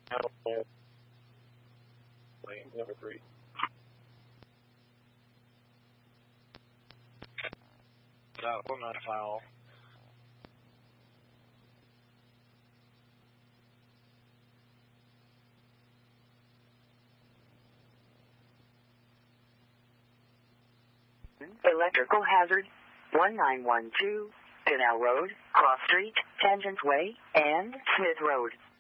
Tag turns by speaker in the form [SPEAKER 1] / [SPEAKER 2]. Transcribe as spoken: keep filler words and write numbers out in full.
[SPEAKER 1] Lane number three. That will not foul.
[SPEAKER 2] Electrical hazard, one nine one two, Canal Road, Cross Street, Tangent Way, and Smith Road.